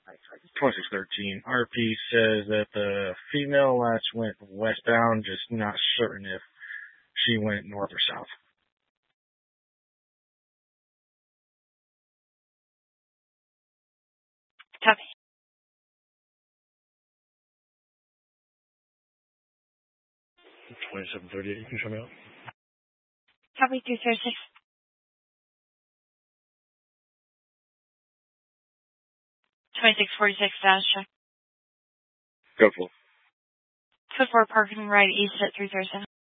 2613. RP says that the female last went westbound, just not certain if she went north or south. Copy. 2738, you can show me out. Copy 236. 2646 status check. Go full. Code 4 parking right east at 337.